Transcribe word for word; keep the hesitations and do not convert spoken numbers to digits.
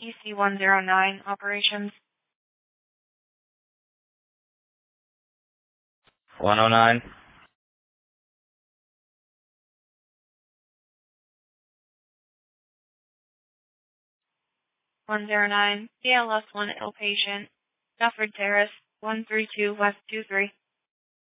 T C one zero nine operations. one oh nine. one zero nine, C L S one ill patient, Stafford Terrace, one three two West two three.